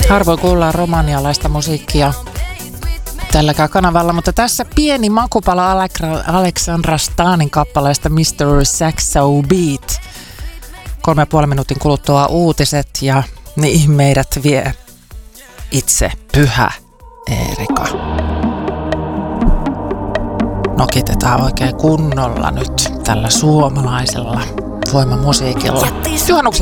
Harvoin kuullaan romanialaista musiikkia tälläkään kanavalla, mutta tässä pieni makupala Alexandra Stanin kappaleesta Mr. Saxo Beat. 3,5 minuutin kuluttua uutiset ja niihin meidät vie itse Pyhä Eerika. Nokitetaan oikein kunnolla nyt tällä suomalaisella voimamusiikilla. Juhannuksen